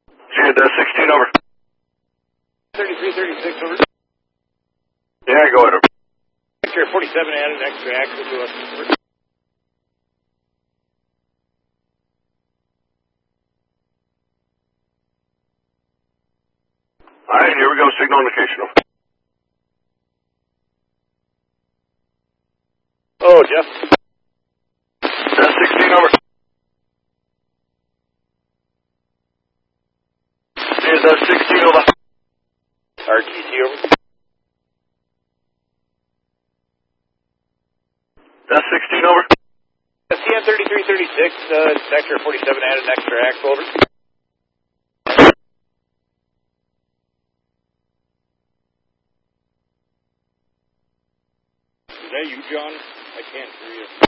That's 16 over. 3336 over. Yeah, go ahead. Over. Sector 47 added extra axle to us. Over. All right, here we go. Signal indication. Over. Oh, Jeff. That's 16 over. That's 16 over. RTC over. That's 16 over. CN 3336, sector 47 added extra axle over. Is that you, John? I can't hear you.